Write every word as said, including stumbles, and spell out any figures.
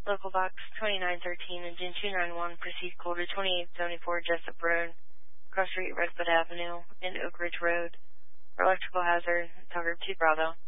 Local Box twenty-nine thirteen, Engine two nine one, proceed call to twenty-eight seventy-four Jessup Road, Cross Street, Redwood Avenue, and Oak Ridge Road. For electrical hazard, Tucker two Bravo.